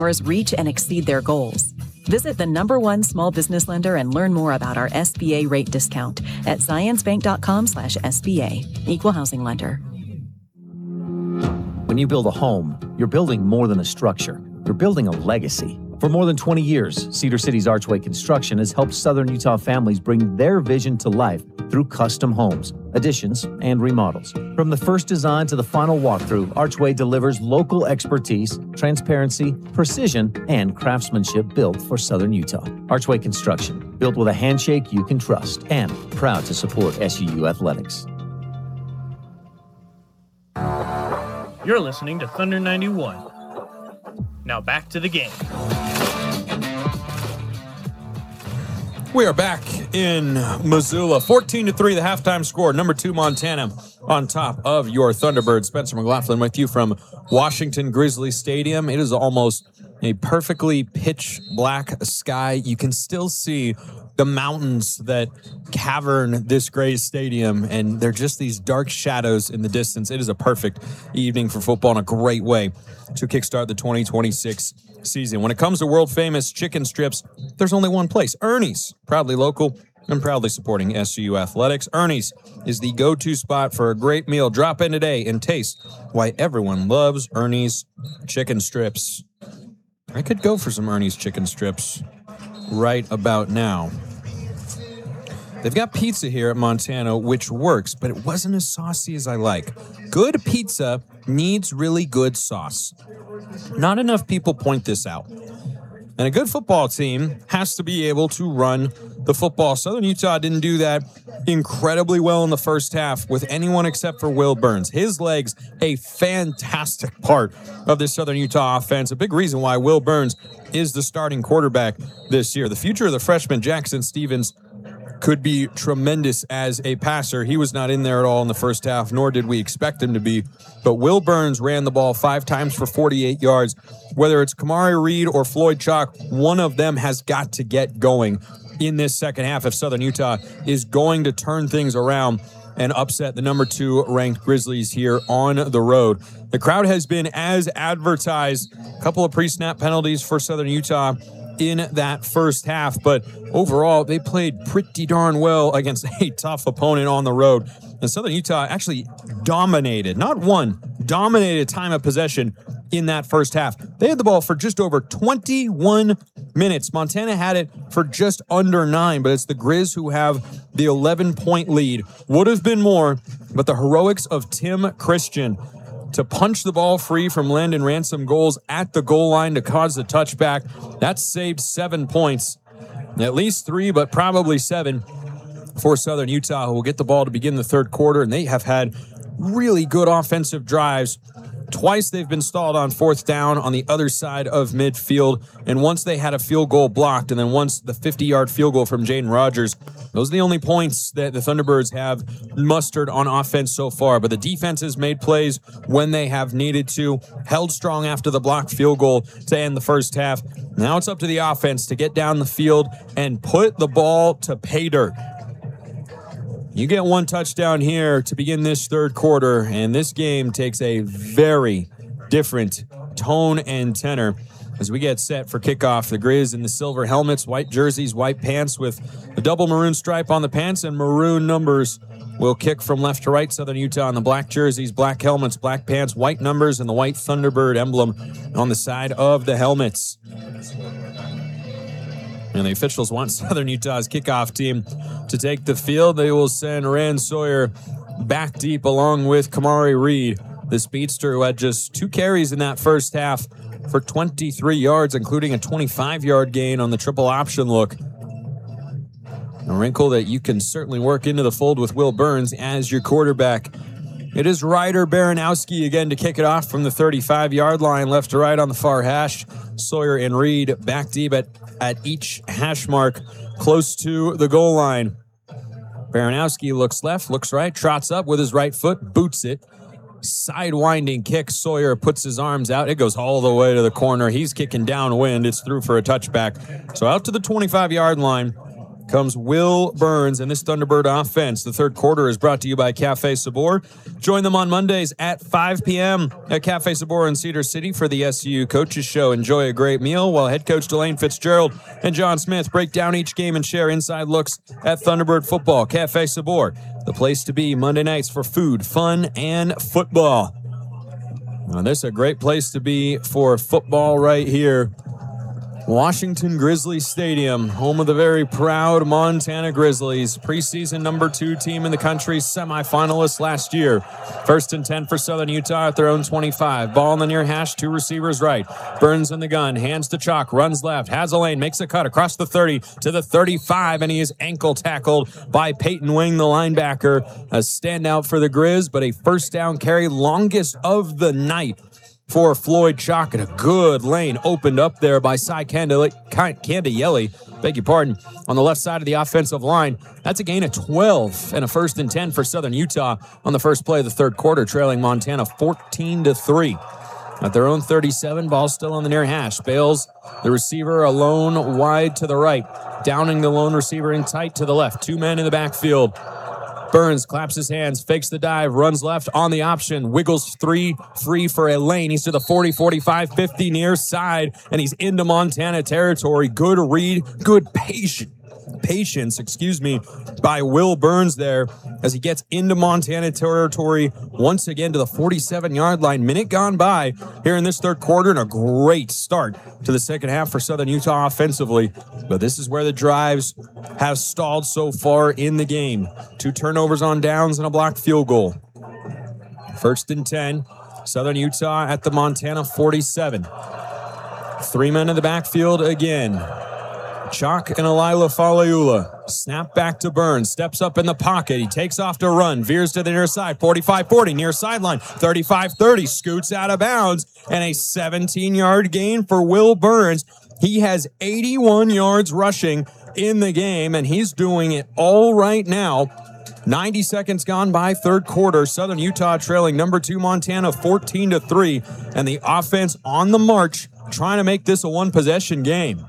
reach and exceed their goals. Visit the #1 small business lender and learn more about our SBA rate discount at zionsbank.com/SBA. Equal housing lender. When you build a home, you're building more than a structure. You're building a legacy. For more than 20 years, Cedar City's Archway Construction has helped Southern Utah families bring their vision to life through custom homes, additions, and remodels. From the first design to the final walkthrough, Archway delivers local expertise, transparency, precision, and craftsmanship built for Southern Utah. Archway Construction, built with a handshake you can trust, and proud to support SUU athletics. You're listening to Thunder 91. Now back to the game. We are back in Missoula. 14-3, the halftime score. Number 2, Montana on top of your Thunderbirds. Spencer McLaughlin with you from Washington Grizzly Stadium. It is almost a perfectly pitch black sky. You can still see the mountains that cavern this gray stadium, and they're just these dark shadows in the distance. It is a perfect evening for football and a great way to kickstart the 2026 season. When it comes to world-famous chicken strips, there's only one place, Ernie's. Proudly local and proudly supporting SUU athletics. Ernie's is the go-to spot for a great meal. Drop in today and taste why everyone loves Ernie's chicken strips. I could go for some Ernie's chicken strips right about now. They've got pizza here at Montana, which works, but it wasn't as saucy as I like. Good pizza needs really good sauce. Not enough people point this out. And a good football team has to be able to run the football. Southern Utah didn't do that incredibly well in the first half with anyone except for Will Burns. His legs, a fantastic part of this Southern Utah offense. A big reason why Will Burns is the starting quarterback this year. The future of the freshman Jackson Stevens could be tremendous as a passer. He was not in there at all in the first half, nor did we expect him to be. But Will Burns ran the ball 5 times for 48 yards. Whether it's Kamari Reed or Floyd Chalk, one of them has got to get going in this second half if Southern Utah is going to turn things around and upset the number 2 ranked Grizzlies here on the road. The crowd has been as advertised. A couple of pre-snap penalties for Southern Utah in that first half, but overall they played pretty darn well against a tough opponent on the road. And Southern Utah actually dominated time of possession in that first half. They had the ball for just over 21 minutes. Montana had it for just under 9, but it's the Grizz who have the 11-point lead. Would have been more, but the heroics of Tim Christian to punch the ball free from Landon Ransom goals at the goal line to cause the touchback. That saved 7 points. At least 3, but probably 7 for Southern Utah, who will get the ball to begin the third quarter, and they have had really good offensive drives. Twice they've been stalled on 4th down on the other side of midfield, and once they had a field goal blocked, and then once the 50-yard field goal from Jaden Rogers. Those are the only points that the Thunderbirds have mustered on offense so far, but the defense has made plays when they have needed to, held strong after the blocked field goal to end the first half. Now it's up to the offense to get down the field and put the ball to pay dirt. You get 1 touchdown here to begin this third quarter, and this game takes a very different tone and tenor as we get set for kickoff. The Grizz in the silver helmets, white jerseys, white pants with a double maroon stripe on the pants and maroon numbers will kick from left to right. Southern Utah in the black jerseys, black helmets, black pants, white numbers, and the white Thunderbird emblem on the side of the helmets. And the officials want Southern Utah's kickoff team to take the field. They will send Rand Sawyer back deep along with Kamari Reed, the speedster who had just 2 carries in that first half for 23 yards, including a 25-yard gain on the triple option look. A wrinkle that you can certainly work into the fold with Will Burns as your quarterback. It is Ryder Baranowski again to kick it off from the 35-yard line, left to right on the far hash. Sawyer and Reed back deep at each hash mark, close to the goal line. Baranowski looks left, looks right, trots up with his right foot, boots it. Sidewinding kick. Sawyer puts his arms out. It goes all the way to the corner. He's kicking downwind. It's through for a touchback. So out to the 25-yard line comes Will Burns and this Thunderbird offense. The third quarter is brought to you by Cafe Sabor. Join them on Mondays at 5 p.m. at Cafe Sabor in Cedar City for the SU Coaches Show. Enjoy a great meal while head coach Delane Fitzgerald and John Smith break down each game and share inside looks at Thunderbird football. Cafe Sabor, the place to be Monday nights for food, fun, and football. Now, this is a great place to be for football right here. Washington Grizzlies Stadium, home of the very proud Montana Grizzlies, preseason number 2 team in the country, semifinalists last year. 1st and 10 for Southern Utah at their own 25. Ball in the near hash, 2 receivers right. Burns in the gun, hands to Chalk, runs left, has a lane, makes a cut across the 30 to the 35, and he is ankle tackled by Peyton Wing, the linebacker. A standout for the Grizz, but a first down carry, longest of the night for Floyd Chalk, and a good lane opened up there by Cy Candielli, beg your pardon, on the left side of the offensive line. That's a gain of 12 and a 1st and 10 for Southern Utah on the first play of the third quarter, trailing Montana 14-3. At their own 37, ball still on the near hash. Bales, the receiver, alone wide to the right. Downing the lone receiver in tight to the left. 2 men in the backfield. Burns claps his hands, fakes the dive, runs left on the option, wiggles 3 free for a lane. He's to the 40, 45, 50 near side, and he's into Montana territory. Good read, good patience, by Will Burns there as he gets into Montana territory once again to the 47-yard line. Minute gone by here in this third quarter, and a great start to the second half for Southern Utah offensively. But this is where the drives have stalled so far in the game. 2 turnovers on downs and a blocked field goal. 1st and 10, Southern Utah at the Montana 47. 3 men in the backfield again. Chalk and Elila Faleula. Snap back to Burns. Steps up in the pocket. He takes off to run. Veers to the near side. 45-40. Near sideline. 35-30. Scoots out of bounds. And a 17-yard gain for Will Burns. He has 81 yards rushing in the game, and he's doing it all right now. 90 seconds gone by, third quarter. Southern Utah trailing number 2 Montana 14-3. And the offense on the march, trying to make this a one-possession game.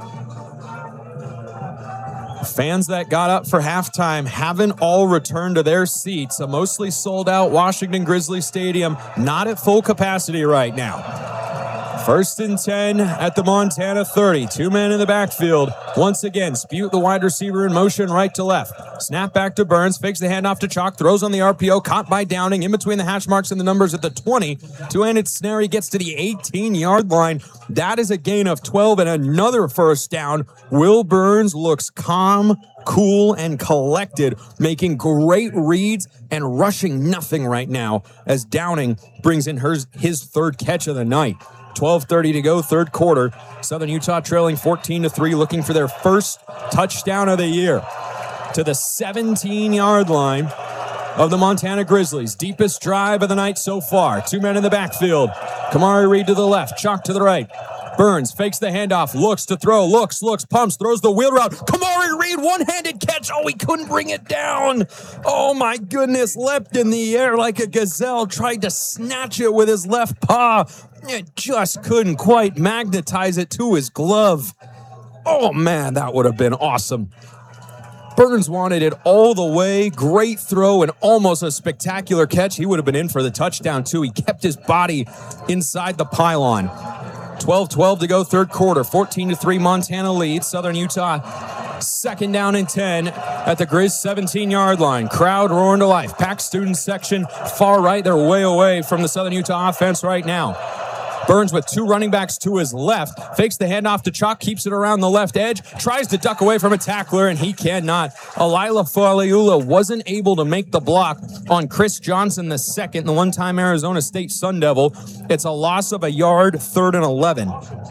Fans that got up for halftime haven't all returned to their seats. A mostly sold-out Washington Grizzlies Stadium, not at full capacity right now. 1st and 10 at the Montana 30. 2 men in the backfield. Once again, Spute, the wide receiver, in motion right to left. Snap back to Burns, fakes the handoff to Chalk, throws on the RPO, caught by Downing, in between the hash marks and the numbers at the 20. Two-handed snare, he gets to the 18-yard line. That is a gain of 12 and another first down. Will Burns looks calm, cool, and collected, making great reads and rushing nothing right now as Downing brings in his third catch of the night. 12:30 to go, third quarter. Southern Utah trailing 14-3, looking for their first touchdown of the year. To the 17-yard line of the Montana Grizzlies. Deepest drive of the night so far. 2 men in the backfield. Kamari Reed to the left, Chalk to the right. Burns fakes the handoff, looks to throw, looks, pumps, throws the wheel route. Kamari Reed, one-handed catch. Oh, he couldn't bring it down. Oh, my goodness. Leapt in the air like a gazelle, tried to snatch it with his left paw. It just couldn't quite magnetize it to his glove. Oh, man, that would have been awesome. Burns wanted it all the way. Great throw and almost a spectacular catch. He would have been in for the touchdown, too. He kept his body inside the pylon. 12:12 to go, third quarter. 14-3 Montana leads. Southern Utah 2nd down and 10 at the Grizz 17-yard line. Crowd roaring to life. Pack student section far right. They're way away from the Southern Utah offense right now. Burns with 2 running backs to his left. Fakes the handoff to Chalk, keeps it around the left edge, tries to duck away from a tackler, and he cannot. Elila Faleula wasn't able to make the block on Chris Johnson II, the one-time Arizona State Sun Devil. It's a loss of a yard, 3rd and 11.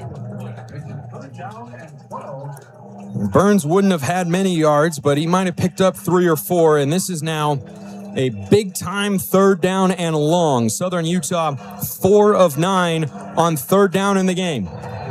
Burns wouldn't have had many yards, but he might have picked up 3 or 4, and this is now a big-time 3rd down and long. Southern Utah, 4 of 9 on 3rd down in the game.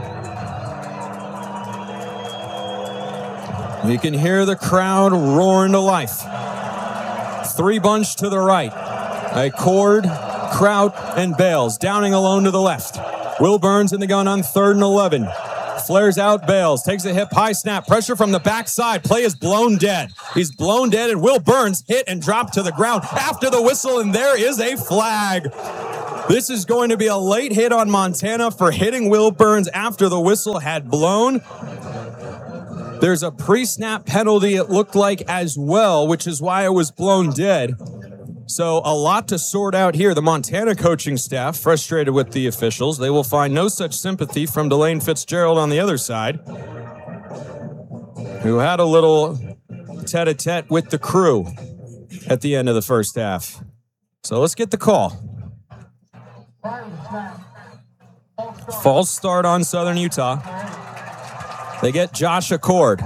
You can hear the crowd roaring to life. 3 bunch to the right. A Cord, Kraut, and Bales. Downing alone to the left. Will Burns in the gun on 3rd and 11. flares out Bales, takes a hip, high snap, pressure from the backside. Play is blown dead. He's blown dead, and Will Burns hit and dropped to the ground after the whistle, and there is a flag. This is going to be a late hit on Montana for hitting Will Burns after the whistle had blown. There's a pre-snap penalty, it looked like, as well, which is why it was blown dead. So a lot to sort out here. The Montana coaching staff frustrated with the officials. They will find no such sympathy from Delane Fitzgerald on the other side, who had a little tete-a-tete with the crew at the end of the first half. So let's get the call. False start on Southern Utah. They get Josh Accord.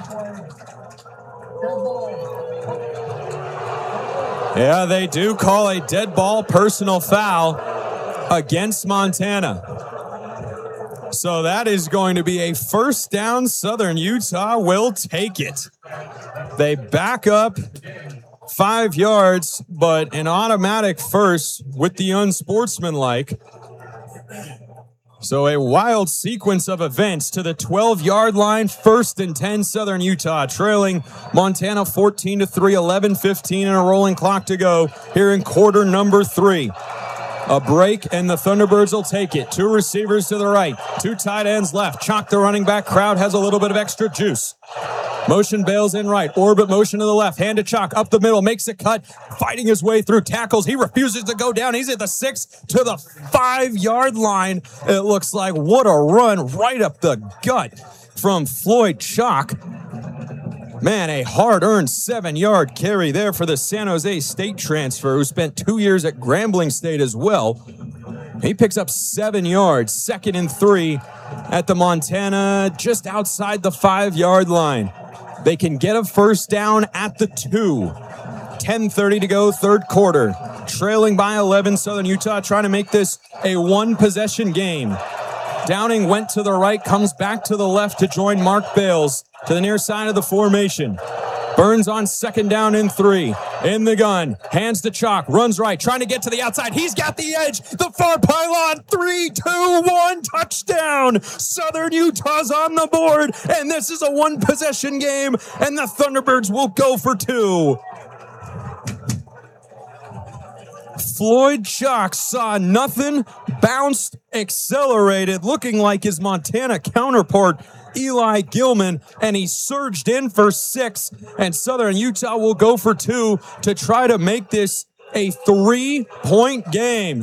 Yeah, they do call a dead ball personal foul against Montana. So that is going to be a first down. Southern Utah will take it. They back up 5 yards, but an automatic first with the unsportsmanlike. So a wild sequence of events to the 12-yard line, 1st and 10, Southern Utah trailing Montana 14-3, 11-15, and a rolling clock to go here in quarter number 3. A break, and the Thunderbirds will take it. 2 receivers to the right, 2 tight ends left. Chalk, the running back crowd, has a little bit of extra juice. Motion Bales in right, orbit motion to the left, hand to Chalk, up the middle, makes a cut, fighting his way through tackles. He refuses to go down. He's at the 6 to the 5-yard line. It looks like what a run right up the gut from Floyd Chalk. Man, a hard-earned 7-yard carry there for the San Jose State transfer, who spent 2 years at Grambling State as well. He picks up 7 yards, 2nd and 3 at the Montana, just outside the 5-yard line. They can get a first down at the 2. 10:30 to go, 3rd quarter. Trailing by 11, Southern Utah trying to make this a 1-possession game. Downing went to the right, comes back to the left to join Mark Bales to the near side of the formation. Burns on 2nd down and 3. In the gun. Hands to Chalk. Runs right. Trying to get to the outside. He's got the edge. The far pylon. 3, 2, 1. Touchdown. Southern Utah's on the board. And this is a 1-possession game. And the Thunderbirds will go for 2. Floyd Chalk saw nothing. Bounced. Accelerated. Looking like his Montana counterpart, Eli Gilman, and he surged in for 6, and Southern Utah will go for 2 to try to make this a 3-point game.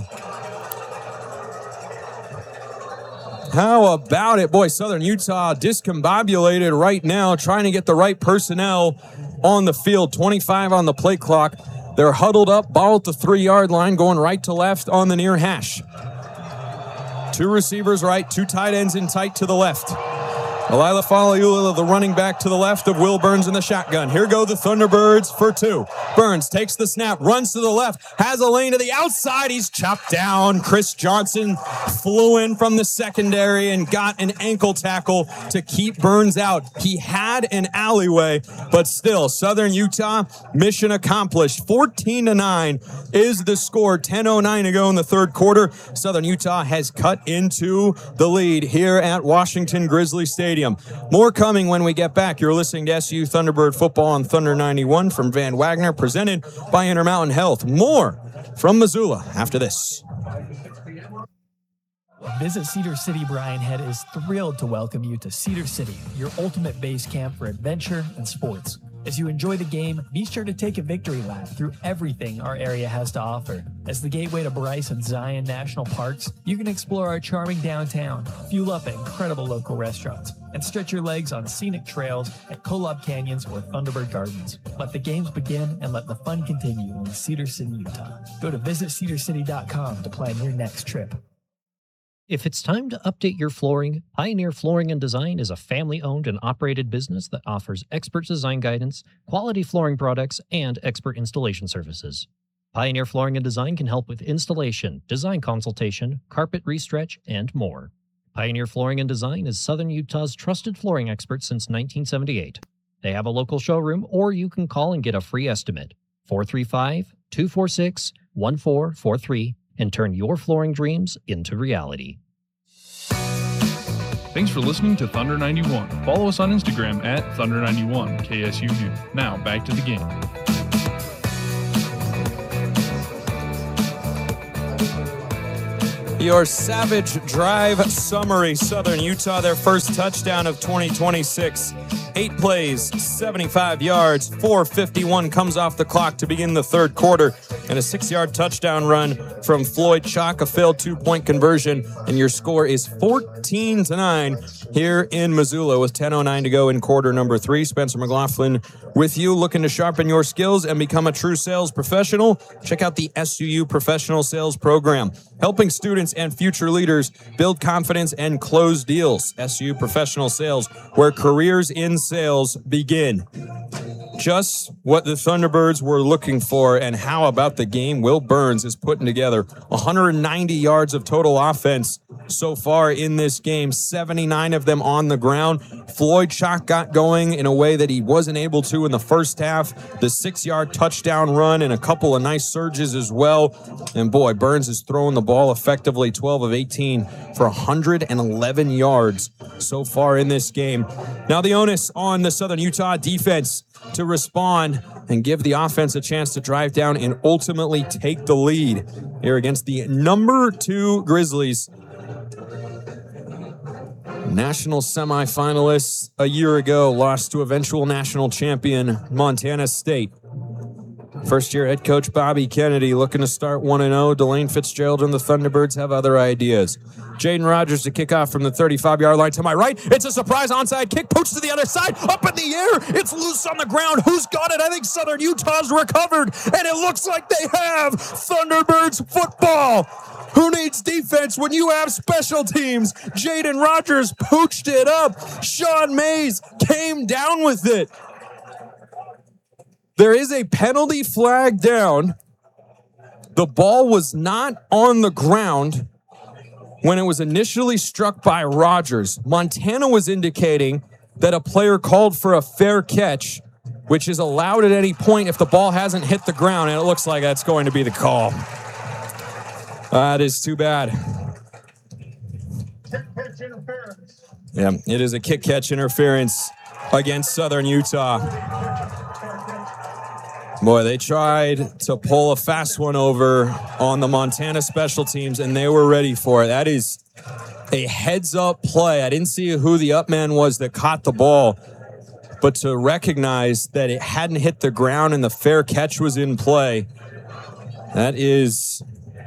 How about it? Boy, Southern Utah discombobulated right now, trying to get the right personnel on the field. 25 on the play clock. They're huddled up, ball at the 3-yard line, going right to left on the near hash. 2 receivers right, 2 tight ends in tight to the left. Elila Falaula, the running back to the left of Will Burns in the shotgun. Here go the Thunderbirds for 2. Burns takes the snap, runs to the left, has a lane to the outside. He's chopped down. Chris Johnson flew in from the secondary and got an ankle tackle to keep Burns out. He had an alleyway, but still, Southern Utah, mission accomplished. 14-9 is the score. 10:09 to go in the 3rd quarter. Southern Utah has cut into the lead here at Washington Grizzly Stadium. More coming when we get back. You're listening to SU Thunderbird Football on Thunder 91 from Van Wagner, presented by Intermountain Health. More from Missoula after this. Visit Cedar City. Brian Head is thrilled to welcome you to Cedar City, your ultimate base camp for adventure and sports. As you enjoy the game, be sure to take a victory lap through everything our area has to offer. As the gateway to Bryce and Zion National Parks, you can explore our charming downtown, fuel up at incredible local restaurants, and stretch your legs on scenic trails at Kolob Canyons or Thunderbird Gardens. Let the games begin and let the fun continue in Cedar City, Utah. Go to visitcedarcity.com to plan your next trip. If it's time to update your flooring, Pioneer Flooring and Design is a family-owned and operated business that offers expert design guidance, quality flooring products, and expert installation services. Pioneer Flooring and Design can help with installation, design consultation, carpet restretch, and more. Pioneer Flooring and Design is Southern Utah's trusted flooring expert since 1978. They have a local showroom, or you can call and get a free estimate. 435-246-1443 and turn your flooring dreams into reality. Thanks for listening to Thunder 91. Follow us on Instagram at Thunder91 KSUU. Now, back to the game. Your Savage Drive summary. Southern Utah, their first touchdown of 2026. 8 plays, 75 yards, 4:51 comes off the clock to begin the third quarter, and a 6-yard touchdown run from Floyd Chalk, a failed 2-point conversion, and your score is 14-9 here in Missoula with 10:09 to go in quarter number 3. Spencer McLaughlin with you, looking to sharpen your skills and become a true sales professional. Check out the SUU Professional Sales Program, helping students and future leaders build confidence and close deals. SUU Professional Sales, where careers in sales begin. Just what the Thunderbirds were looking for, and how about the game Will Burns is putting together. 190 yards of total offense so far in this game, 79 of them on the ground. Floyd Chalk got going in a way that he wasn't able to in the first half. The 6-yard touchdown run and a couple of nice surges as well. And boy, Burns is throwing the ball effectively, 12 of 18 for 111 yards so far in this game. Now the onus on the Southern Utah defense to respond and give the offense a chance to drive down and ultimately take the lead here against the number 2 Grizzlies. National semifinalists a year ago, lost to eventual national champion Montana State. First-year head coach Bobby Kennedy looking to start 1-0. Delane Fitzgerald and the Thunderbirds have other ideas. Jaden Rogers to kick off from the 35-yard line to my right. It's a surprise onside kick, pooch to the other side, up in the air. It's loose on the ground. Who's got it? I think Southern Utah's recovered, and it looks like they have. Thunderbirds football. Who needs defense when you have special teams? Jaden Rogers pooched it up. Sean Mays came down with it. There is a penalty flag down. The ball was not on the ground when it was initially struck by Rogers. Montana was indicating that a player called for a fair catch, which is allowed at any point if the ball hasn't hit the ground, and it looks like that's going to be the call. That is too bad. Yeah, it is a kick-catch interference against Southern Utah. Boy, they tried to pull a fast one over on the Montana special teams, and they were ready for it. That is a heads-up play. I didn't see who the up man was that caught the ball, but to recognize that it hadn't hit the ground and the fair catch was in play, that is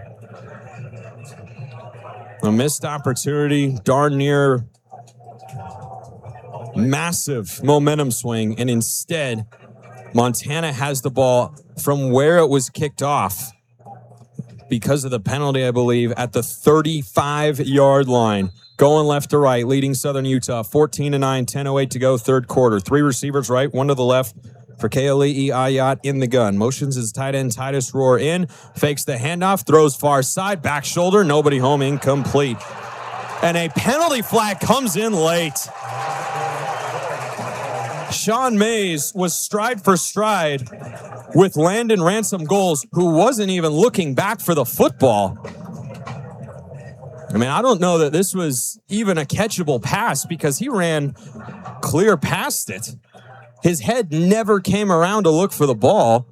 a missed opportunity, darn near massive momentum swing, and instead Montana has the ball from where it was kicked off because of the penalty, I believe, at the 35-yard line. Going left to right, leading Southern Utah 14-9, 10:08 to go, third quarter. 3 receivers right, 1 to the left for Keali'i Ayat in the gun. Motions his tight end Titus Rohr in, fakes the handoff, throws far side, back shoulder, nobody home, incomplete. And a penalty flag comes in late. Sean Mays was stride for stride with Landon Ransom Goals, who wasn't even looking back for the football. I mean, I don't know that this was even a catchable pass because he ran clear past it. His head never came around to look for the ball.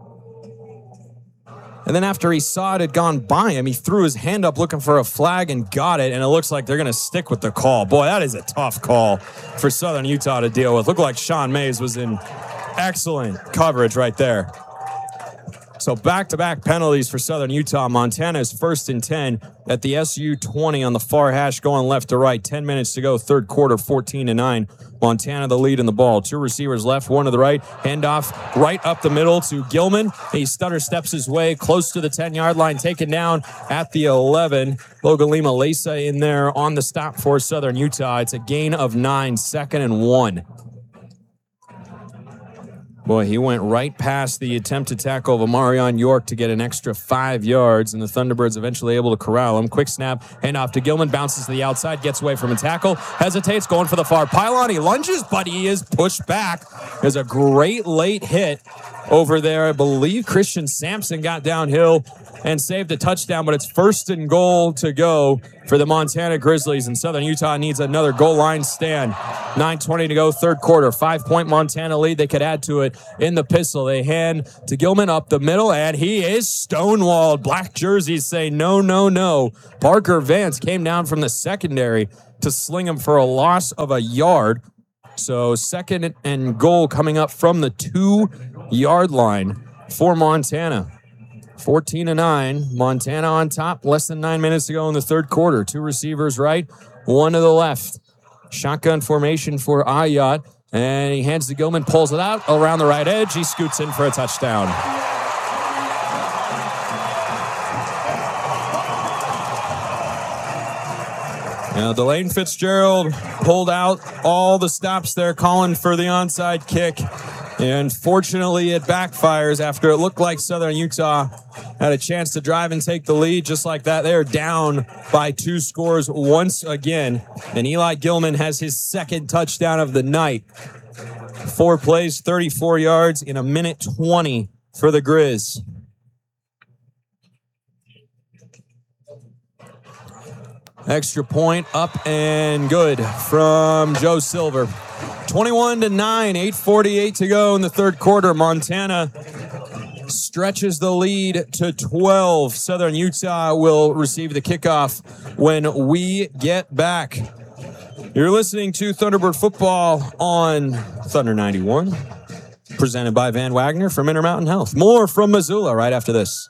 And then after he saw it had gone by him, he threw his hand up looking for a flag and got it, and it looks like they're going to stick with the call. Boy, that is a tough call for Southern Utah to deal with. Looked like Sean Mays was in excellent coverage right there. So back-to-back penalties for Southern Utah. Montana is 1st and 10 at the SU 20 on the far hash, going left to right. 10 minutes to go, third quarter, 14-9. Montana the lead in the ball. 2 receivers left, 1 to the right. Handoff right up the middle to Gilman. He stutter steps his way close to the 10-yard line, taken down at the 11. Logalima Lesa in there on the stop for Southern Utah. It's a gain of 9, 2nd and 1. Boy, he went right past the attempted tackle of Amarion York to get an extra 5 yards, and the Thunderbirds eventually able to corral him. Quick snap, handoff to Gilman, bounces to the outside, gets away from a tackle, hesitates, going for the far pylon. He lunges, but he is pushed back There's a great late hit over there. I believe Christian Sampson got downhill and saved a touchdown, but it's 1st and goal to go for the Montana Grizzlies, and Southern Utah needs another goal line stand. 9:20 to go, third quarter. 5-point Montana lead. They could add to it in the pistol. They hand to Gilman up the middle, and he is stonewalled. Black jerseys say no, no, no. Parker Vance came down from the secondary to sling him for a loss of a yard. So 2nd and goal coming up from the 2-yard line for Montana. 14-9, Montana on top, less than 9 minutes to go in the third quarter. 2 receivers right, 1 to the left. Shotgun formation for Ayat, and he hands to Gilman, pulls it out around the right edge. He scoots in for a touchdown. Now, Delane Fitzgerald pulled out all the stops there, calling for the onside kick. And fortunately, it backfires after it looked like Southern Utah had a chance to drive and take the lead. Just like that, they're down by 2 scores once again. And Eli Gilman has his 2nd touchdown of the night. 4 plays, 34 yards in a minute 20 for the Grizz. Extra point up and good from Joe Silver. 21-9, 8:48 to go in the third quarter. Montana stretches the lead to 12. Southern Utah will receive the kickoff when we get back. You're listening to Thunderbird Football on Thunder 91, presented by Van Wagner from Intermountain Health. More from Missoula right after this.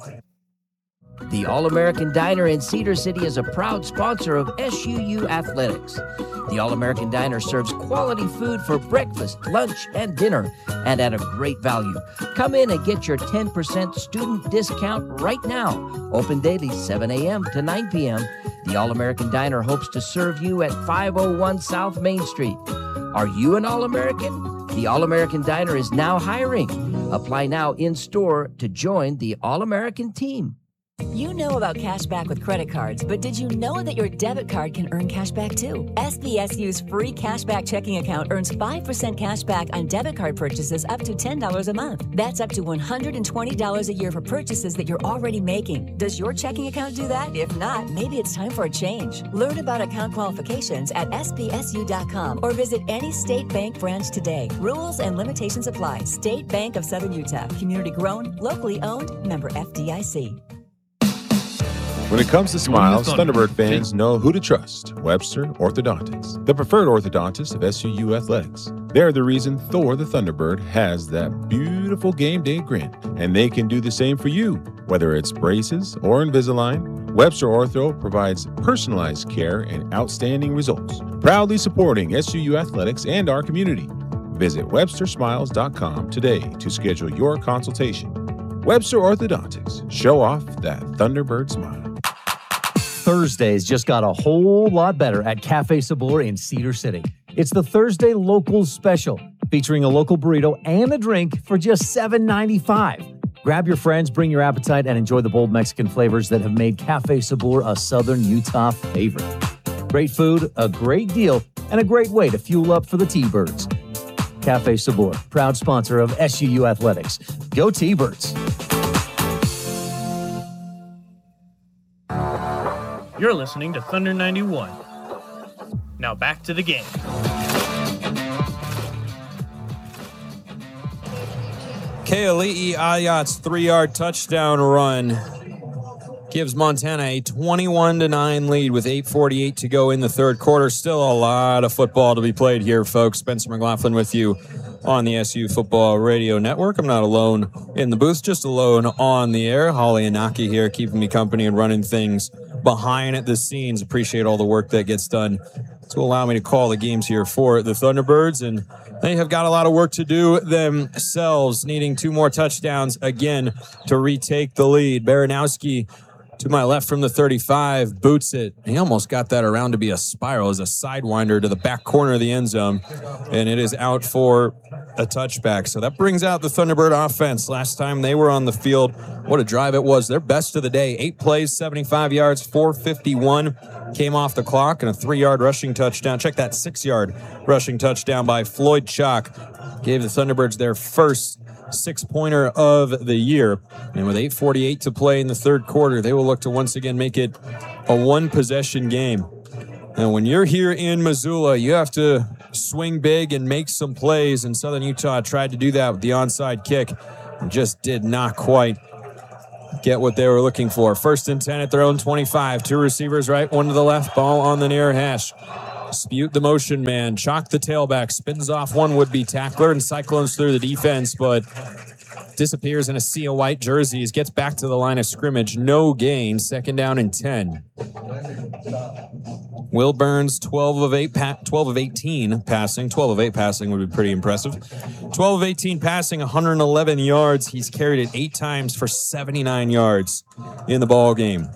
The All-American Diner in Cedar City is a proud sponsor of SUU Athletics. The All-American Diner serves quality food for breakfast, lunch, and dinner, and at a great value. Come in and get your 10% student discount right now. Open daily 7 a.m. to 9 p.m. The All-American Diner hopes to serve you at 501 South Main Street. Are you an All-American? The All-American Diner is now hiring. Apply now in-store to join the All-American team. You know about cash back with credit cards, but did you know that your debit card can earn cash back too? SBSU's free cashback checking account earns 5% cash back on debit card purchases up to $10 a month. That's up to $120 a year for purchases that you're already making. Does your checking account do that? If not, maybe it's time for a change. Learn about account qualifications at SBSU.com or visit any state bank branch today. Rules and limitations apply. State Bank of Southern Utah. Community grown, locally owned, member FDIC. When it comes to smiles, Thunderbird fans know who to trust. Webster Orthodontics, the preferred orthodontist of SUU Athletics. They're the reason Thor the Thunderbird has that beautiful game day grin, and they can do the same for you. Whether it's braces or Invisalign, Webster Ortho provides personalized care and outstanding results. Proudly supporting SUU Athletics and our community. Visit WebsterSmiles.com today to schedule your consultation. Webster Orthodontics. Show off that Thunderbird smile. Thursdays just got a whole lot better at Cafe Sabor in Cedar City. It's the Thursday Locals Special, featuring a local burrito and a drink for just $7.95. Grab your friends, bring your appetite, and enjoy the bold Mexican flavors that have made Cafe Sabor a Southern Utah favorite. Great food, a great deal, and a great way to fuel up for the T-Birds. Cafe Sabor, proud sponsor of SUU Athletics. Go T-Birds! You're listening to Thunder 91. Now back to the game. Keali'i Ayat's 3-yard touchdown run gives Montana a 21-9 lead with 8:48 to go in the third quarter. Still a lot of football to be played here, folks. Spencer McLaughlin with you on the SU Football Radio Network. I'm not alone in the booth, just alone on the air. Holly Inaki here keeping me company and running things behind the scenes. Appreciate all the work that gets done to allow me to call the games here for the Thunderbirds, and they have got a lot of work to do themselves, needing 2 more touchdowns again to retake the lead. Baranowski to my left from the 35, boots it. He almost got that around to be a spiral as a sidewinder to the back corner of the end zone, and it is out for a touchback. So that brings out the Thunderbird offense. Last time they were on the field What a drive it was. Their best of the day. 8 plays, 75 yards, 451 came off the clock, and a 3-yard rushing touchdown. Check that, 6-yard rushing touchdown by Floyd Chalk. Gave the Thunderbirds their first 6-pointer of the year. And with 8:48 to play in the third quarter, they will look to once again make it a one-possession game. And when you're here in Missoula, you have to swing big and make some plays, and Southern Utah tried to do that with the onside kick and just did not quite get what they were looking for. 1st and 10 at their own 25. 2 receivers right, 1 to the left, ball on the near hash. Spute the motion man, Chalk the tailback, spins off one would-be tackler and cyclones through the defense, but disappears in a sea of white jerseys, gets back to the line of scrimmage, no gain, 2nd down and 10. Will Burns, 12 of 18 passing. 12 of 8 passing would be pretty impressive. 12 of 18 passing, 111 yards. He's carried it 8 times for 79 yards in the ball game.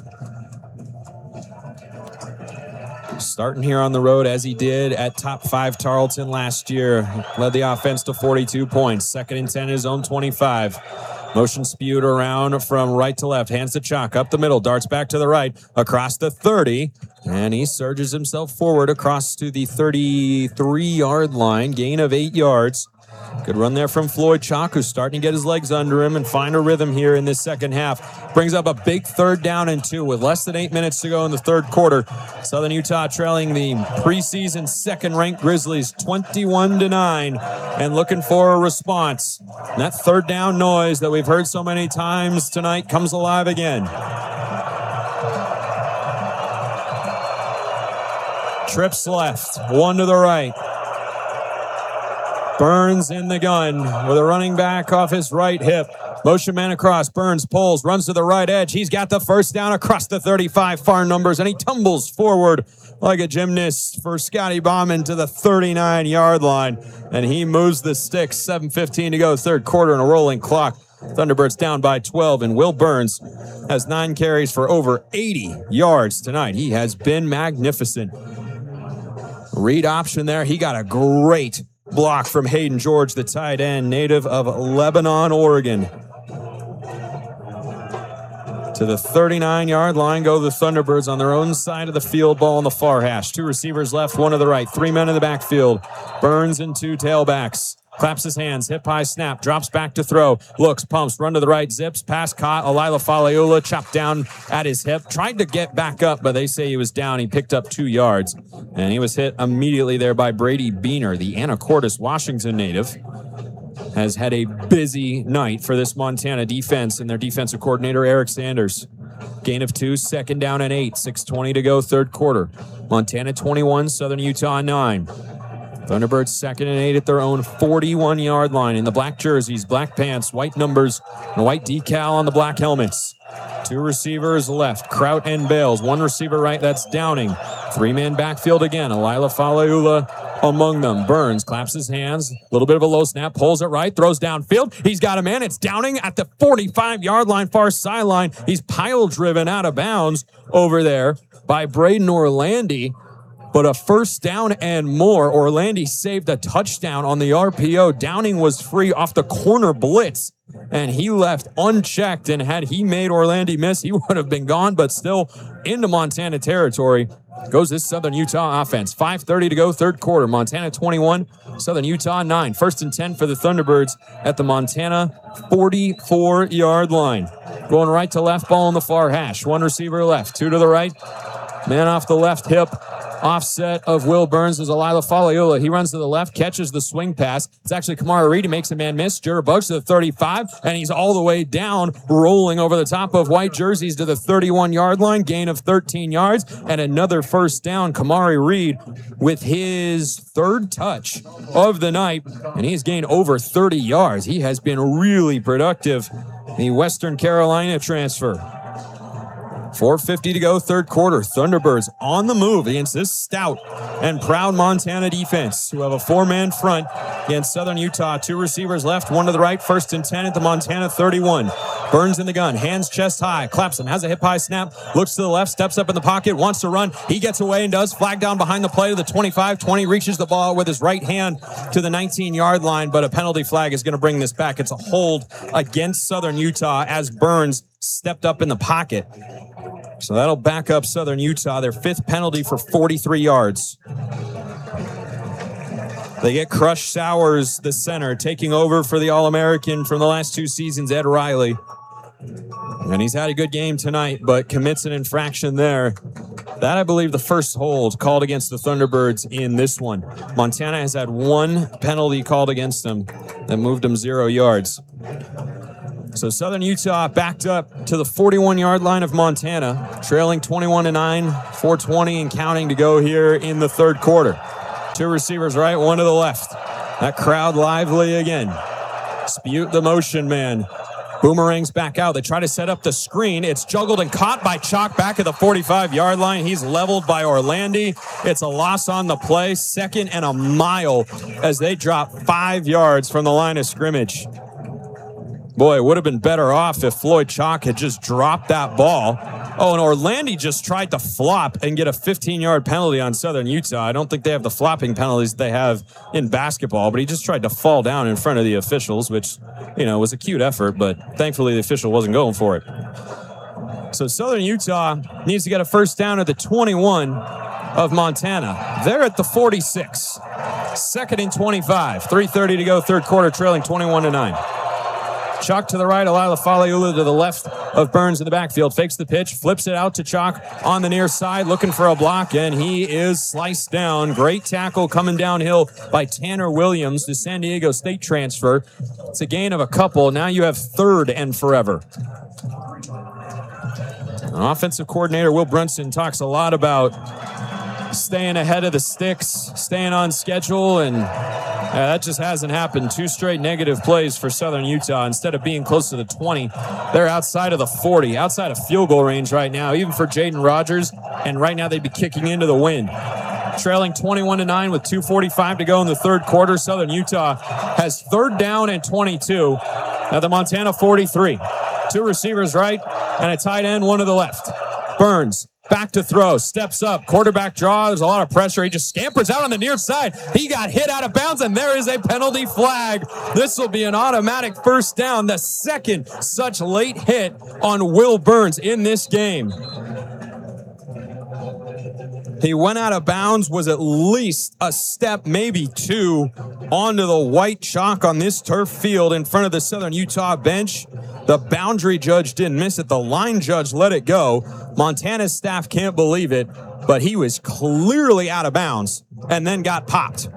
Starting here on the road as he did at top 5 Tarleton last year. Led the offense to 42 points. 2nd and 10, his own 25. Motion spewed around from right to left. Hands to Chalk up the middle. Darts back to the right. Across the 30. And he surges himself forward across to the 33-yard line. Gain of 8 yards. Good run there from Floyd Chalk, who's starting to get his legs under him and find a rhythm here in this second half. Brings up a big 3rd down and 2 with less than 8 minutes to go in the third quarter. Southern Utah trailing the preseason 2nd-ranked Grizzlies 21-9 and looking for a response. And that 3rd down noise that we've heard so many times tonight comes alive again. Trips left, 1 to the right. Burns in the gun with a running back off his right hip. Motion man across. Burns pulls, runs to the right edge. He's got the 1st down across the 35, far numbers, and he tumbles forward like a gymnast for Scotty Bauman to the 39-yard line. And he moves the sticks. 7:15 to go, third quarter, and a rolling clock. Thunderbirds down by 12, and Will Burns has 9 carries for over 80 yards tonight. He has been magnificent. Read option there. He got a great block from Hayden George, the tight end, native of Lebanon, Oregon. To the 39-yard line go the Thunderbirds on their own side of the field, ball on the far hash. 2 receivers left, 1 to the right, 3 men in the backfield. Burns and 2 tailbacks. Claps his hands, hip high snap, drops back to throw, looks, pumps, run to the right, zips, pass caught. Alila Faleula chopped down at his hip, tried to get back up, but they say he was down. He picked up 2 yards, and he was hit immediately there by Brady Beaner, the Anacortes, Washington native. Has had a busy night for this Montana defense and their defensive coordinator, Eric Sanders. Gain of 2, 2nd down and 8, 6:20 to go, third quarter. Montana 21, Southern Utah 9. Thunderbirds 2nd and 8 at their own 41-yard line in the black jerseys, black pants, white numbers, and a white decal on the black helmets. 2 receivers left, Kraut and Bales. 1 receiver right, that's Downing. 3-man backfield again, Alila Faleula among them. Burns claps his hands, a little bit of a low snap, pulls it right, throws downfield. He's got a man. It's Downing at the 45-yard line, far sideline. He's pile-driven out of bounds over there by Braden Orlandi. But a 1st down and more. Orlandi saved a touchdown on the RPO. Downing was free off the corner blitz, and he left unchecked. And had he made Orlandi miss, he would have been gone, but still into Montana territory goes this Southern Utah offense. 5:30 to go, third quarter. Montana 21, Southern Utah 9. 1st and 10 for the Thunderbirds at the Montana 44-yard line. Going right to left, ball on the far hash. 1 receiver left, 2 to the right. Man off the left hip. Offset of Will Burns is Alila Faleula. He runs to the left, catches the swing pass. It's actually Kamara Reed. He makes a man miss. Jared Bugs to the 35, and he's all the way down, rolling over the top of white jerseys to the 31-yard line. Gain of 13 yards, and another 1st down. Kamari Reed with his 3rd touch of the night, and he's gained over 30 yards. He has been really productive. The Western Carolina transfer. 4:50 to go, third quarter. Thunderbirds on the move against this stout and proud Montana defense, who have a 4-man front against Southern Utah. 2 receivers left, 1 to the right. 1st and 10 at the Montana 31. Burns in the gun, hands chest high. Clapson has a hip-high snap, looks to the left, steps up in the pocket, wants to run. He gets away and does. Flag down behind the play to the 25-20, reaches the ball with his right hand to the 19-yard line, but a penalty flag is going to bring this back. It's a hold against Southern Utah as Burns stepped up in the pocket. So that'll back up Southern Utah, their 5th penalty for 43 yards. They get Crush Sowers, the center, taking over for the All-American from the last 2 seasons, Ed Riley. And he's had a good game tonight, but commits an infraction there. That, I believe, the first hold called against the Thunderbirds in this one. Montana has had 1 penalty called against them that moved them 0 yards. So Southern Utah backed up to the 41-yard line of Montana, trailing 21-9, 4:20 and counting to go here in the third quarter. 2 receivers right, 1 to the left. That crowd lively again. Spute the motion man. Boomerangs back out. They try to set up the screen. It's juggled and caught by Chalk back at the 45-yard line. He's leveled by Orlandi. It's a loss on the play. 2nd and a mile as they drop 5 yards from the line of scrimmage. Boy, it would have been better off if Floyd Chalk had just dropped that ball. Oh, and Orlandi just tried to flop and get a 15-yard penalty on Southern Utah. I don't think they have the flopping penalties they have in basketball, but he just tried to fall down in front of the officials, which, was a cute effort, but thankfully the official wasn't going for it. So Southern Utah needs to get a first down at the 21 of Montana. They're at the 46. 2nd and 25. 3:30 to go, third quarter, trailing 21-9. Chalk to the right, Alila Faliula to the left of Burns in the backfield. Fakes the pitch, flips it out to Chalk on the near side, looking for a block, and he is sliced down. Great tackle coming downhill by Tanner Williams, the San Diego State transfer. It's a gain of a couple. Now you have 3rd and forever. Offensive coordinator Will Brunson talks a lot about staying ahead of the sticks, staying on schedule, and that just hasn't happened. 2 straight negative plays for Southern Utah. Instead of being close to the 20, they're outside of the 40, outside of field goal range right now, even for Jaden Rogers, and right now they'd be kicking into the wind. Trailing 21-9 with 2:45 to go in the third quarter. Southern Utah has 3rd down and 22 at the Montana 43. 2 receivers right and a tight end, 1 to the left. Burns back to throw, steps up, quarterback draw. There's a lot of pressure. He just scampers out on the near side. He got hit out of bounds, and there is a penalty flag. This will be an automatic first down, the 2nd such late hit on Will Burns in this game. He went out of bounds, was at least a step, maybe 2, onto the white chalk on this turf field in front of the Southern Utah bench. The boundary judge didn't miss it. The line judge let it go. Montana's staff can't believe it, but he was clearly out of bounds and then got popped.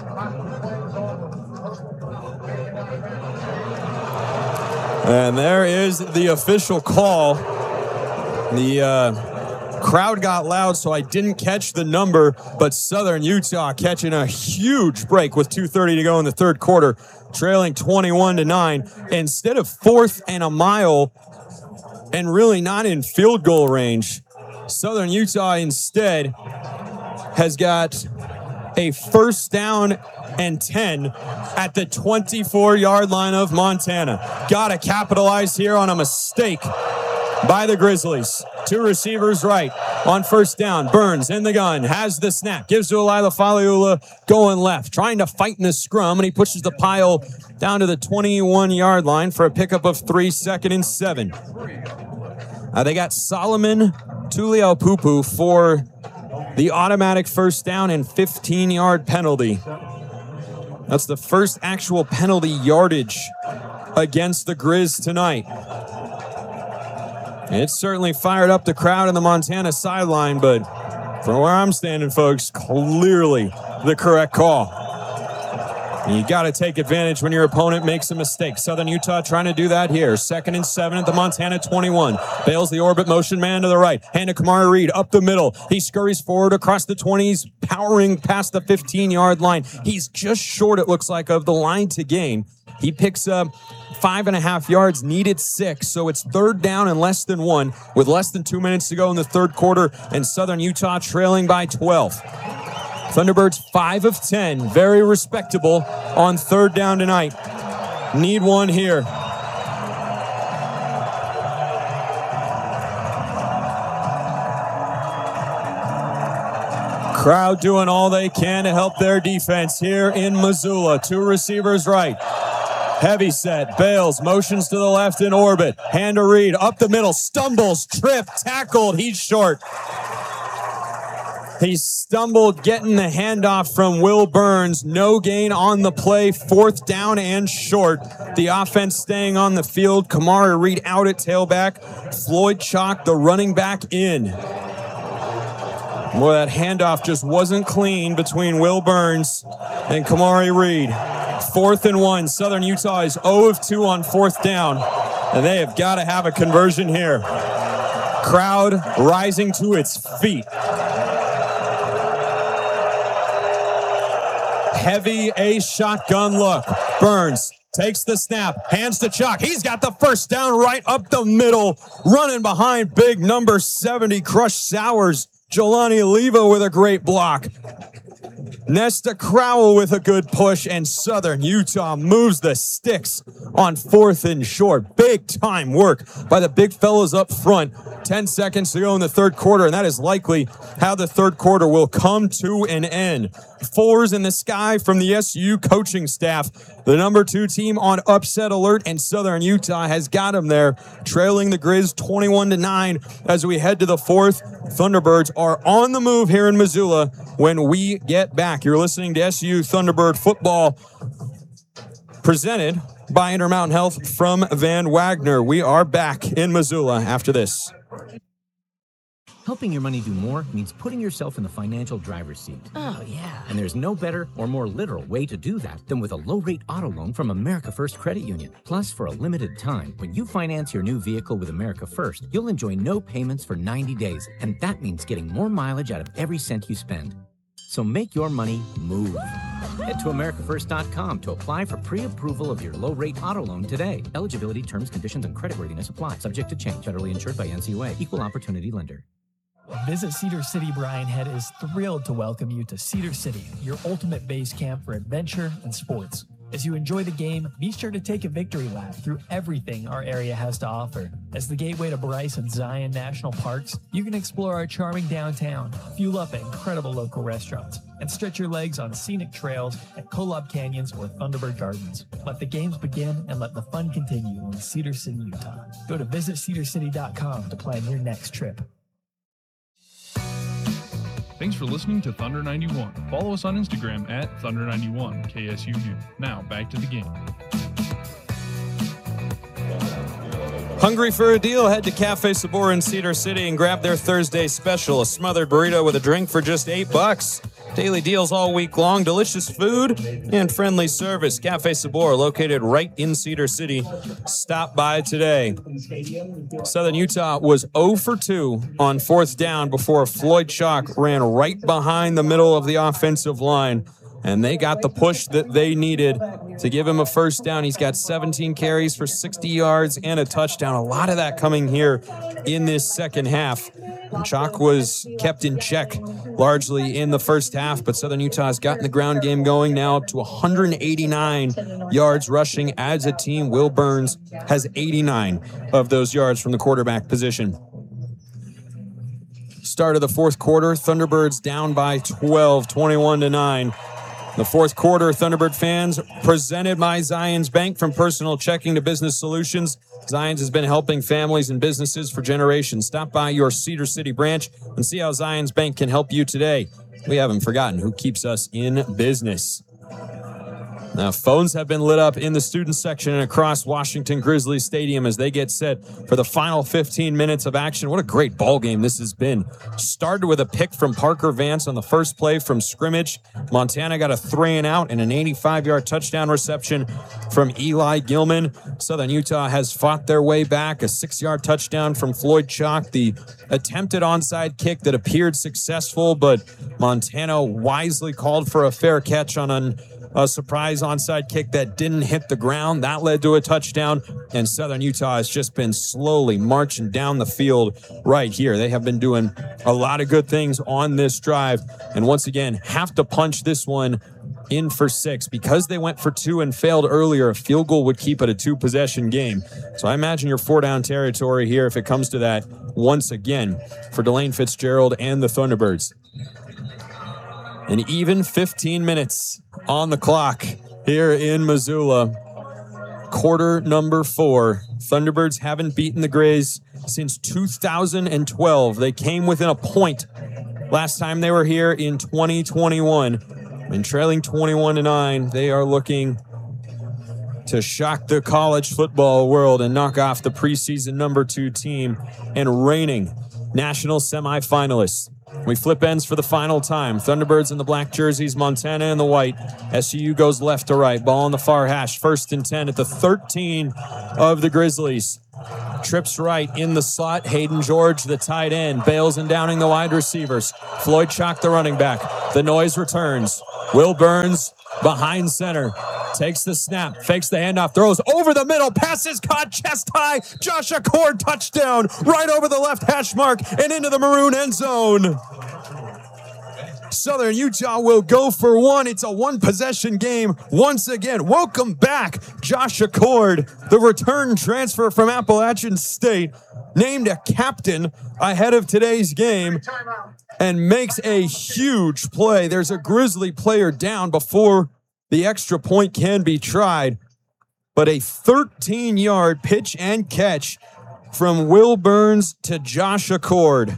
And there is the official call. The crowd got loud, so I didn't catch the number, but Southern Utah catching a huge break with 2:30 to go in the third quarter, trailing 21-9. Instead of 4th and a mile and really not in field goal range, Southern Utah instead has got a first down and 10 at the 24-yard line of Montana. Got to capitalize here on a mistake by the Grizzlies. 2 receivers right on first down. Burns in the gun, has the snap, gives to Alila Faliula going left, trying to fight in the scrum, and he pushes the pile down to the 21-yard line for a pickup of 3, 2nd and 7. They got Solomon Tuliaupupu for the automatic first down and 15-yard penalty. That's the first actual penalty yardage against the Grizz tonight. It certainly fired up the crowd in the Montana sideline, but from where I'm standing, folks, clearly the correct call. You got to take advantage when your opponent makes a mistake. Southern Utah trying to do that here. 2nd and 7 at the Montana 21. Bails the orbit motion man to the right. Hand to Kamari Reed up the middle. He scurries forward across the 20s, powering past the 15-yard line. He's just short, it looks like, of the line to gain. He picks up 5.5 yards, needed 6. So it's third down and less than 1 with less than 2 minutes to go in the third quarter, and Southern Utah trailing by 12. Thunderbirds 5 of 10, very respectable on third down tonight. Need one here. Crowd doing all they can to help their defense here in Missoula. 2 receivers right. Heavy set, Bales, motions to the left in orbit. Hand to Reed, up the middle, stumbles, tripped, tackled, he's short. He stumbled getting the handoff from Will Burns. No gain on the play, fourth down and short. The offense staying on the field. Kamari Reed out at tailback. Floyd Chalk, the running back, in. Boy, that handoff just wasn't clean between Will Burns and Kamari Reed. 4th and 1. Southern Utah is 0 of 2 on 4th down, and they have got to have a conversion here. Crowd rising to its feet. Heavy A shotgun look. Burns takes the snap, hands to Chalk. He's got the first down right up the middle. Running behind big number 70, Crush Sowers. Jelani Oliva with a great block. Nesta Crowell with a good push, and Southern Utah moves the sticks on 4th and short. Big time work by the big fellas up front. 10 seconds to go in the third quarter, and that is likely how the third quarter will come to an end. 4s in the sky from the SU coaching staff. The number 2 team on upset alert, and Southern Utah has got them there, trailing the Grizz 21-9 as we head to the fourth. Thunderbirds are on the move here in Missoula when we get back. You're listening to SU Thunderbird football, presented by Intermountain Health from Van Wagner. We are back in Missoula after this. Helping your money do more means putting yourself in the financial driver's seat. Oh, yeah. And there's no better or more literal way to do that than with a low-rate auto loan from America First Credit Union. Plus, for a limited time, when you finance your new vehicle with America First, you'll enjoy no payments for 90 days. And that means getting more mileage out of every cent you spend. So make your money move. Head to AmericaFirst.com to apply for pre-approval of your low-rate auto loan today. Eligibility, terms, conditions, and creditworthiness apply. Subject to change. Federally insured by NCUA. Equal opportunity lender. Visit Cedar City. Brian Head is thrilled to welcome you to Cedar City, your ultimate base camp for adventure and sports. As you enjoy the game, be sure to take a victory lap through everything our area has to offer. As the gateway to Bryce and Zion National Parks, you can explore our charming downtown, fuel up at incredible local restaurants, and stretch your legs on scenic trails at Kolob Canyons or Thunderbird Gardens. Let the games begin and let the fun continue in Cedar City, Utah. Go to visitcedarcity.com to plan your next trip. Thanks for listening to Thunder 91. Follow us on Instagram at Thunder91 KSUU. Now back to the game. Hungry for a deal? Head to Cafe Sabor in Cedar City and grab their Thursday special, a smothered burrito with a drink for just $8. Daily deals all week long, delicious food, and friendly service. Cafe Sabor, located right in Cedar City. Stop by today. Southern Utah was 0 for 2 on 4th down before Floyd Chalk ran right behind the middle of the offensive line. And they got the push that they needed to give him a first down. He's got 17 carries for 60 yards and a touchdown. A lot of that coming here in this second half. Chalk was kept in check largely in the first half, but Southern Utah has gotten the ground game going now up to 189 yards rushing as a team. Will Burns has 89 of those yards from the quarterback position. Start of the fourth quarter, Thunderbirds down by 12, 21-9. The fourth quarter, Thunderbird fans, presented by Zions Bank. From personal checking to business solutions, Zions has been helping families and businesses for generations. Stop by your Cedar City branch and see how Zions Bank can help you today. We haven't forgotten who keeps us in business. Now, phones have been lit up in the student section and across Washington Grizzly Stadium as they get set for the final 15 minutes of action. What a great ball game this has been. Started with a pick from Parker Vance on the first play from scrimmage. Montana got a 3-and-out and an 85-yard touchdown reception from Eli Gilman. Southern Utah has fought their way back. A 6-yard touchdown from Floyd Chalk. The attempted onside kick that appeared successful, but Montana wisely called for a fair catch on an a surprise onside kick that didn't hit the ground. That led to a touchdown, and Southern Utah has just been slowly marching down the field right here. They have been doing a lot of good things on this drive, and once again, have to punch this one in for 6. Because they went for 2 and failed earlier, a field goal would keep it a 2-possession game. So I imagine you're 4-down territory here if it comes to that once again for Delane Fitzgerald and the Thunderbirds. An even 15 minutes on the clock here in Missoula. Quarter number 4. Thunderbirds haven't beaten the Grays since 2012. They came within a point last time they were here in 2021. And trailing 21-9, they are looking to shock the college football world and knock off the preseason number 2 team and reigning national semifinalists. We flip ends for the final time. Thunderbirds in the black jerseys, Montana in the white. SUU goes left to right. Ball on the far hash. 1st and 10 at the 13 of the Grizzlies. Trips right in the slot. Hayden George, the tight end, bails and downing the wide receivers. Floyd Chalk, the running back. The noise returns. Will Burns behind center. Takes the snap, fakes the handoff, throws over the middle, passes caught chest high. Josh Accord, touchdown, right over the left hash mark and into the maroon end zone. Southern Utah will go for 1. It's a 1-possession game once again. Welcome back, Josh Accord, the return transfer from Appalachian State, named a captain ahead of today's game and makes a huge play. There's a Grizzly player down before the extra point can be tried, but a 13-yard pitch and catch from Will Burns to Josh Accord.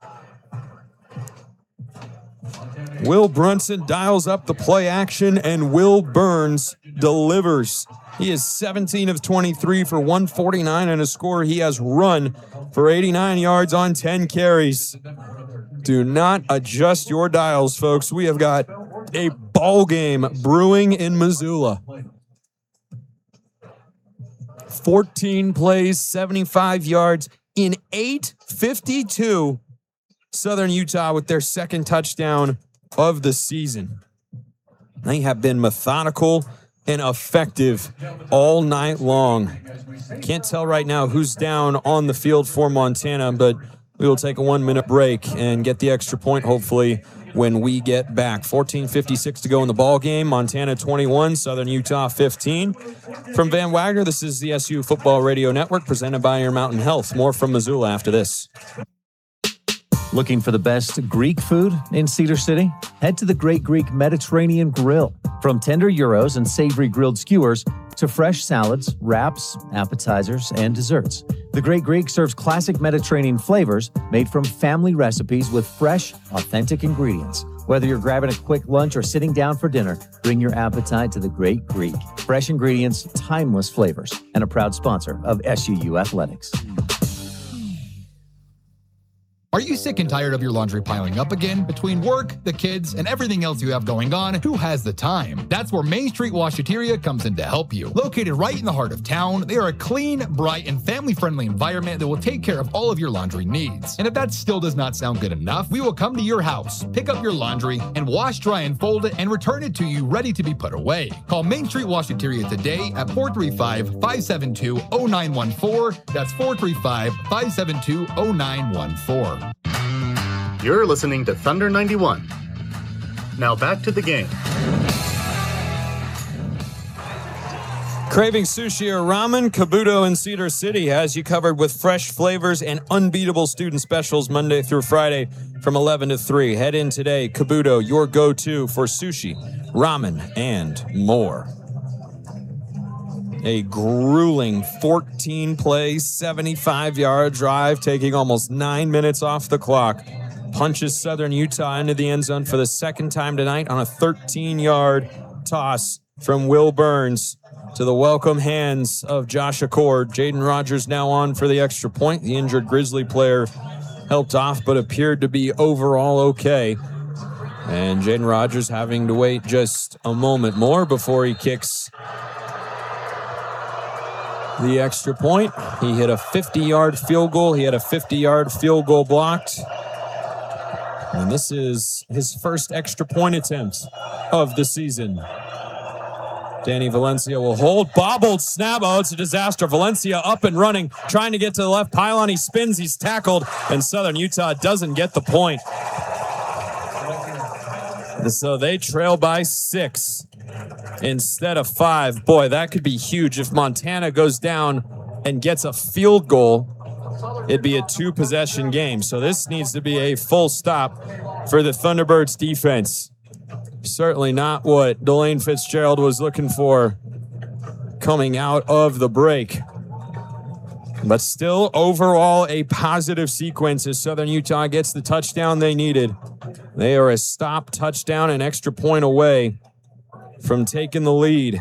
Will Brunson dials up the play action, and Will Burns delivers. He is 17 of 23 for 149 and a score. He has run for 89 yards on 10 carries. Do not adjust your dials, folks. We have got a ball game brewing in Missoula. 14 plays, 75 yards in 8:52. Southern Utah with their second touchdown of the season. They have been methodical and effective all night long. Can't tell right now who's down on the field for Montana, but we will take a 1-minute break and get the extra point, hopefully, when we get back. 14:56 to go in the ball game. Montana 21, Southern Utah 15. From Van Wagner, this is the SU Football Radio Network, presented by Intermountain Health. More from Missoula after this. Looking for the best Greek food in Cedar City? Head to the Great Greek Mediterranean Grill. From tender gyros and savory grilled skewers to fresh salads, wraps, appetizers, and desserts, the Great Greek serves classic Mediterranean flavors made from family recipes with fresh, authentic ingredients. Whether you're grabbing a quick lunch or sitting down for dinner, bring your appetite to the Great Greek. Fresh ingredients, timeless flavors, and a proud sponsor of SUU Athletics. Are you sick and tired of your laundry piling up again? Between work, the kids, and everything else you have going on, who has the time? That's where Main Street Washateria comes in to help you. Located right in the heart of town, they are a clean, bright, and family-friendly environment that will take care of all of your laundry needs. And if that still does not sound good enough, we will come to your house, pick up your laundry, and wash, dry, and fold it, and return it to you ready to be put away. Call Main Street Washateria today at 435-572-0914. That's 435-572-0914. You're listening to Thunder 91. Now back to the game. Craving sushi or ramen? Kabuto in Cedar City has you covered with fresh flavors and unbeatable student specials Monday through Friday from 11 to 3. Head in today. Kabuto, your go-to for sushi, ramen, and more. A grueling 14-play, 75-yard drive taking almost 9 minutes off the clock. Punches Southern Utah into the end zone for the second time tonight on a 13-yard toss from Will Burns to the welcome hands of Josh Accord. Jaden Rogers now on for the extra point. The injured Grizzly player helped off but appeared to be overall okay. And Jaden Rogers having to wait just a moment more before he kicks the extra point. He hit a 50-yard field goal. He had a 50-yard field goal blocked. And this is his first extra point attempt of the season. Danny Valencia will hold. Bobbled snap. Oh, it's a disaster. Valencia up and running, trying to get to the left pylon. He spins. He's tackled, and Southern Utah doesn't get the point. So they trail by 6 instead of 5. Boy, that could be huge. If Montana goes down and gets a field goal, it'd be a 2-possession game. So this needs to be a full stop for the Thunderbirds defense. Certainly not what Delane Fitzgerald was looking for coming out of the break. But still, overall, a positive sequence as Southern Utah gets the touchdown they needed. They are a stop, touchdown, and extra point away from taking the lead.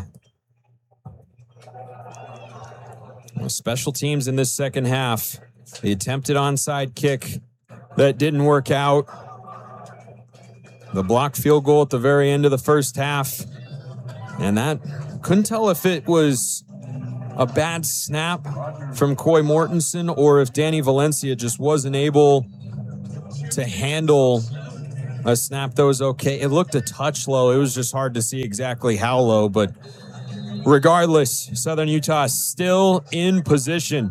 Well, special teams in this second half. The attempted onside kick that didn't work out. The blocked field goal at the very end of the first half. And that, couldn't tell if it was a bad snap from Coy Mortensen or if Danny Valencia just wasn't able to handle a snap that was okay. It looked a touch low. It was just hard to see exactly how low, but regardless, Southern Utah still in position.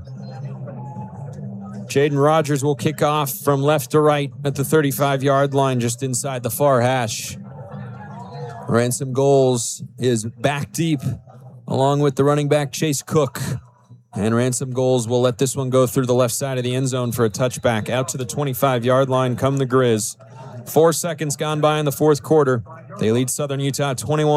Jaden Rogers will kick off from left to right at the 35-yard line, just inside the far hash. Ransom Goals is back deep, along with the running back Chase Cook. And Ransom Goals will let this one go through the left side of the end zone for a touchback. Out to the 25-yard line come the Grizz. 4 seconds gone by in the fourth quarter. They lead Southern Utah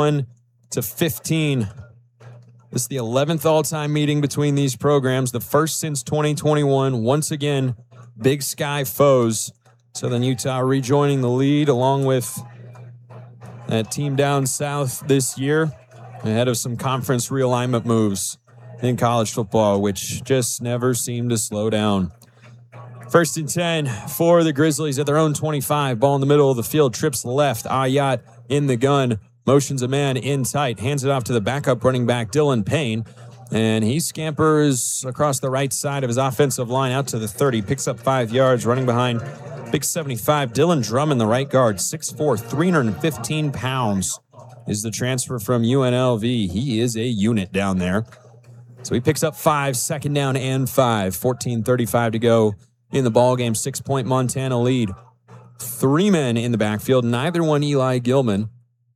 21-15. This is the 11th all-time meeting between these programs, the first since 2021. Once again, Big Sky foes. Southern Utah rejoining the lead along with that team down south this year, ahead of some conference realignment moves in college football, which just never seem to slow down. 1st and 10 for the Grizzlies at their own 25. Ball in the middle of the field, trips left. Ayat in the gun. Motions a man in tight, hands it off to the backup running back, Dylan Payne, and he scampers across the right side of his offensive line out to the 30, picks up 5 yards, running behind big 75, Dylan Drummond, the right guard, 6'4", 315 pounds, is the transfer from UNLV. He is a unit down there. So he picks up 5, 2nd down and 5, 14:35 to go in the ballgame, 6-point Montana lead. 3 men in the backfield, neither one Eli Gilman.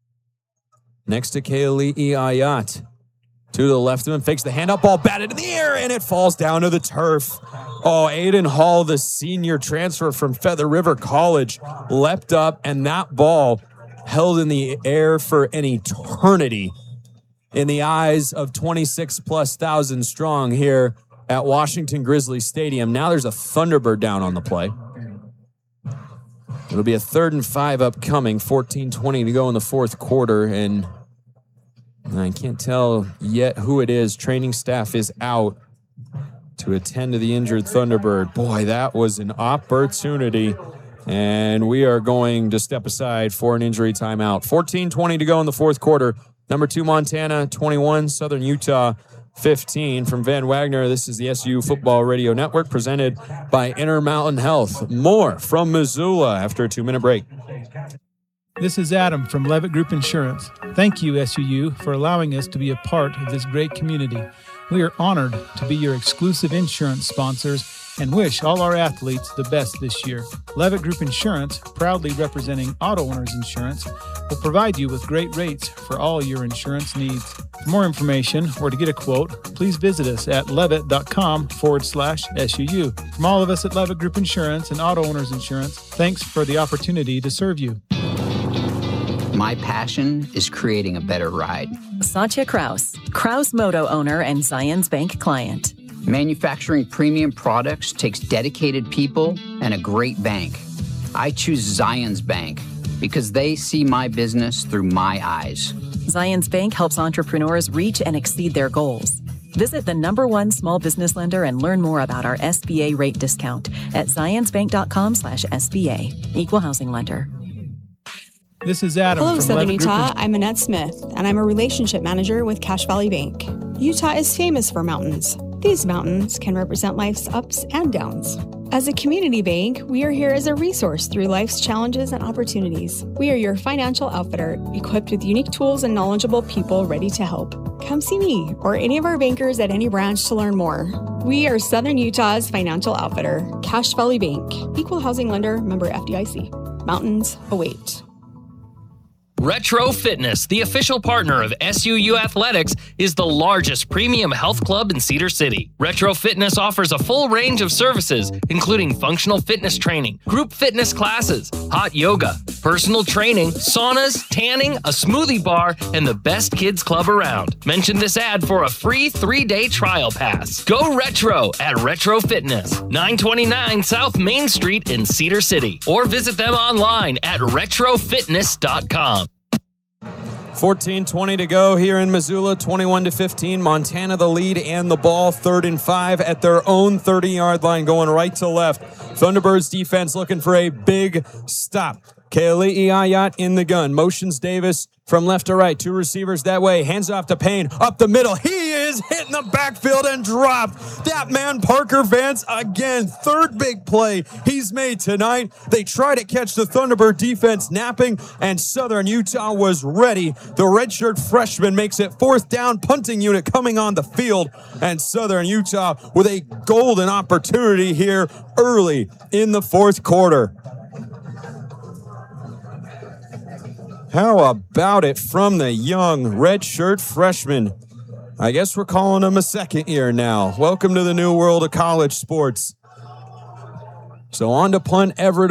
Next to Kaylee Ayat. To the left of him, fakes the handout, ball batted in the air, and it falls down to the turf. Oh, Aiden Hall, the senior transfer from Feather River College, leapt up, and that ball held in the air for an eternity in the eyes of 26+ thousand strong here at Washington Grizzly Stadium. Now there's a Thunderbird down on the play. It'll be a 3rd and 5 upcoming, 14:20 to go in the fourth quarter, and I can't tell yet who it is. Training staff is out to attend to the injured Thunderbird. Boy, that was an opportunity, and we are going to step aside for an injury timeout. 14:20 to go in the fourth quarter. Number 2, Montana, 21, Southern Utah, 15. From Van Wagner, this is the SU Football Radio Network, presented by Intermountain Health. More from Missoula after a 2-minute break. This is Adam from Levitt Group Insurance. Thank you, SUU, for allowing us to be a part of this great community. We are honored to be your exclusive insurance sponsors and wish all our athletes the best this year. Levitt Group Insurance, proudly representing Auto Owners Insurance, will provide you with great rates for all your insurance needs. For more information or to get a quote, please visit us at levitt.com/SUU. From all of us at Levitt Group Insurance and Auto Owners Insurance, thanks for the opportunity to serve you. My passion is creating a better ride. Satya Kraus, Kraus Moto owner and Zions Bank client. Manufacturing premium products takes dedicated people and a great bank. I choose Zions Bank because they see my business through my eyes. Zions Bank helps entrepreneurs reach and exceed their goals. Visit the #1 small business lender and learn more about our SBA rate discount at zionsbank.com/SBA. Equal housing lender. This is Adam. Hello, from Southern Levitt Utah. I'm Annette Smith, and I'm a relationship manager with Cache Valley Bank. Utah is famous for mountains. These mountains can represent life's ups and downs. As a community bank, we are here as a resource through life's challenges and opportunities. We are your financial outfitter, equipped with unique tools and knowledgeable people ready to help. Come see me or any of our bankers at any branch to learn more. We are Southern Utah's financial outfitter, Cache Valley Bank, equal housing lender, member FDIC. Mountains await. Retro Fitness, the official partner of SUU Athletics, is the largest premium health club in Cedar City. Retro Fitness offers a full range of services, including functional fitness training, group fitness classes, hot yoga, personal training, saunas, tanning, a smoothie bar, and the best kids club around. Mention this ad for a free 3-day trial pass. Go retro at Retro Fitness, 929 South Main Street in Cedar City, or visit them online at retrofitness.com. 14:20 to go here in Missoula, 21-15. Montana the lead and the ball, 3rd and 5 at their own 30-yard line, going right to left. Thunderbirds defense looking for a big stop. Keali'i Ayat in the gun. Motions Davis from left to right. 2 receivers that way. Hands off to Payne. Up the middle. He is hitting the backfield and dropped. That man, Parker Vance, again. 3rd big play he's made tonight. They try to catch the Thunderbird defense napping, and Southern Utah was ready. The redshirt freshman makes it 4th down. Punting unit coming on the field, and Southern Utah with a golden opportunity here early in the 4th quarter. How about it from the young redshirt freshman? I guess we're calling him a second year now. Welcome to the new world of college sports. So on to punt, Everett